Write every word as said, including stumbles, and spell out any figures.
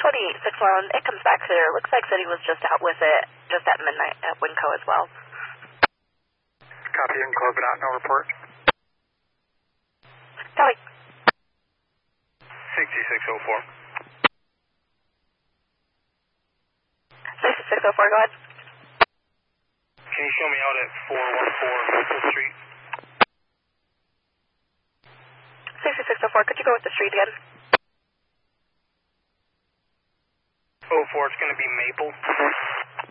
twenty-six one, it comes back clear. Looks like City was just out with it, just at midnight at Winco as well. Copy, you can close it out, no report. Tally. sixty-six oh four. sixty-six oh four, go ahead. Can you show me out at four one four Maple Street? sixty-six oh four, could you go with the street again? oh four, it's going to be Maple.